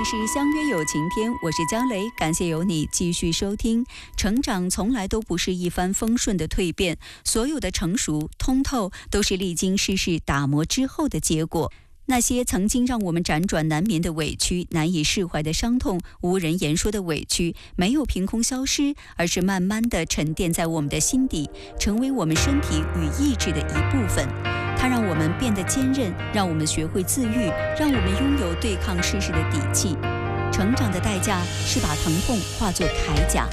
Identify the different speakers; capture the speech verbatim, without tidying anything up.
Speaker 1: 是相约有晴天，我是焦雷，感谢有你继续收听。成长从来都不是一帆风顺的蜕变，所有的成熟通透都是历经世事打磨之后的结果。那些曾经让我们辗转难眠的委屈，难以释怀的伤痛，无人言说的委屈，没有凭空消失，而是慢慢地沉淀在我们的心底，成为我们身体与意志的一部分。它让我们变得坚韧，让我们学会自愈，让我们拥有对抗世事的底气。成长的代价是把疼痛化作铠甲，